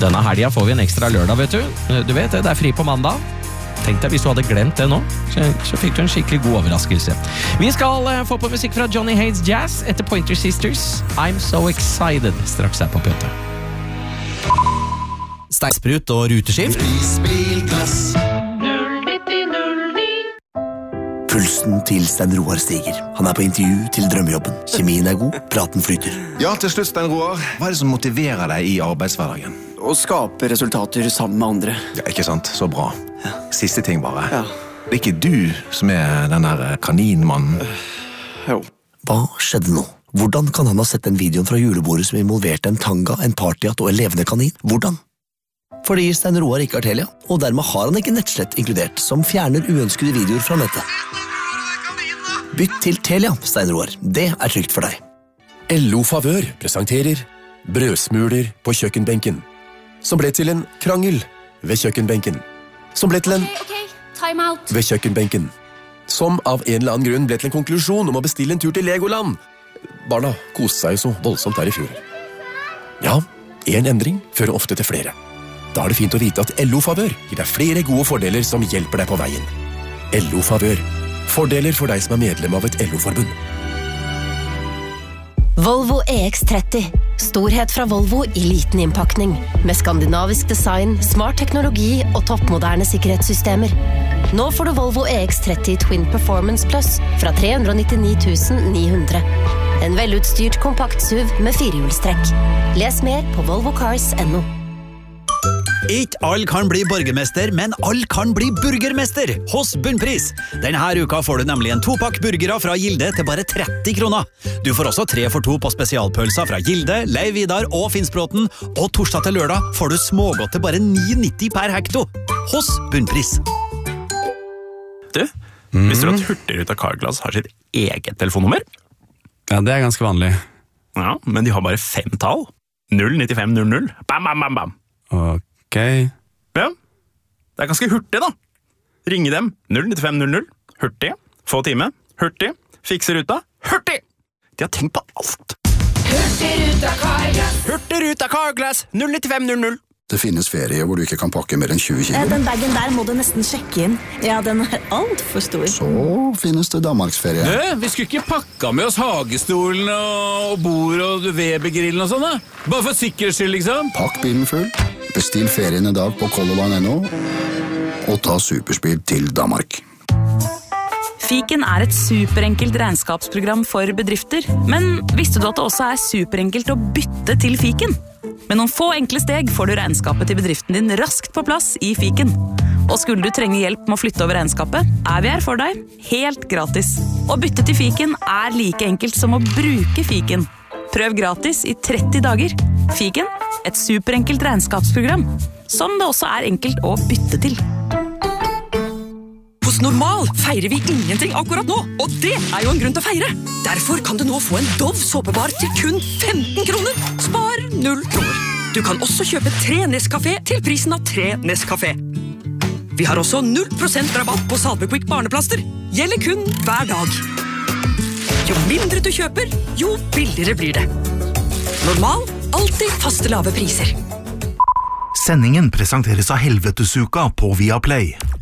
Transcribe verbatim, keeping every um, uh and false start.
Denne helgen får vi en ekstra lørdag, vet du. Du vet det, det er fri på mandag. Tenk deg hvis du hadde glemt det nå, så, så fikk du en skikkelig god overraskelse. Vi skal uh, få på musikk fra Johnny Hates Jazz etter Pointer Sisters. I'm So Excited, straks her på P åtte. Steinsprut og ruteskift. Isbilglass. Pulsen til Stein Roar stiger. Han er på intervju til drømmejobben. Kjemien er god, praten flyter. Ja, til slutt, Stein Roar. Hva er det som motiverer deg i arbeidshverdagen? Å skape resultater sammen med andre. Ja, ikke sant? Så bra. Ja. Siste ting bare. Ja. Det er ikke du som er den der kaninmannen. Jo. Hva skjedde nå? Hvordan kan han ha sett den videoen fra julebordet som involverte en tanga, en partyhatt og en levende kanin? Hvordan? Fordi Stein Roar ikke har Telia, og dermed har han ikke nettslett inkludert, som fjerner uønskede videoer fra nettet. Bytt til Telia, Stein Roar. Det er trygt for deg. L O Favør presenterer brødsmuler på kjøkkenbenken, som ble til en krangel ved kjøkkenbenken, som ble til en Ok, ok, time out. ved kjøkkenbenken, som av en eller annen grunn ble til en konklusjon om å bestille en tur til Legoland. Barna koste seg jo så voldsomt der i fjor. Ja, en endring fører ofte til flere. Da er det fint å vite at L O Favør gir deg flere gode fordeler som hjelper deg på veien. L O Favør. Fordeler for deg som er medlem av et L O-forbund. Volvo E X tretti. Storhet fra Volvo i liten innpakning. Med skandinavisk design, smart teknologi og toppmoderne sikkerhetssystemer. Nå får du Volvo E X tretti Twin Performance Plus fra tre hundre nittini tusen ni hundre. En velutstyrt kompakt S U V med firehjulstrekk. Les mer på volvo cars punktum no. Ikke all kan bli borgermester, men all kan bli burgermester hos Bunnpris. Denne uka får du nemlig en topakk burgere fra Gilde til bare tretti kroner. Du får også tre for to på spesialpølser fra Gilde, Leiv Vidar og Finnsbråten, og torsdag til lørdag får du smågodt til bare ni nitti per hekto hos Bunnpris. Du, mm. visste du at Hurtigruta Carglass har sitt eget telefonnummer? Ja, det er ganske vanlig. Ja, men de har bare fem tall. null ni fem null null. Bam, bam, bam, bam. Ok. Ja, det er ganske hurtig da. Ringe dem null ni fem null null. Hurtig. Få time. Hurtig. Fikse ruta. Hurtig! De har tenkt på alt. Hurtigruta Carglass. Hurtigruta Carglass null ni fem null null. Det finnes ferie hvor du ikke kan pakke mer enn tjue kilo. Den bagen der må du nesten sjekke inn. Ja, den er alt for stor. Så finnes det Danmarksferie. Du, vi skulle ikke pakka med oss hagestolen og bord og Webergrillen og sånn da? Bare for sikkerhets skyld, liksom. Pakk bilen full. Bestill ferien i dag på color line punktum no og ta superspeed til Danmark. Fiken er et superenkelt regnskapsprogram for bedrifter, men visste du at det også er superenkelt å bytte til Fiken? Med noen få enkle steg får du regnskapet til bedriften din raskt på plass i Fiken. Og skulle du trenge hjelp med å flytte over regnskapet, er vi her for deg, helt gratis. Å bytte til Fiken er like enkelt som å bruke Fiken. Prøv gratis i tretti dager. Fiken, et superenkelt regnskapsprogram, som det også er enkelt å bytte til. Hos Normal feirer vi ingenting akkurat nå, og det er jo en grunn til å feire. Derfor kan du nå få en Dove såpebar til kun femten kroner. Spar null kroner. Du kan også kjøpe tre Nescafé til prisen av tre Nescafé. Vi har også null prosent rabatt på Salvequick barneplaster. Gjelder kun hver dag. Jo mindre du kjøper, jo billigere blir det. Normal, alltid faste lave priser. Sendingen presenteres av Helvetesuka på Viaplay.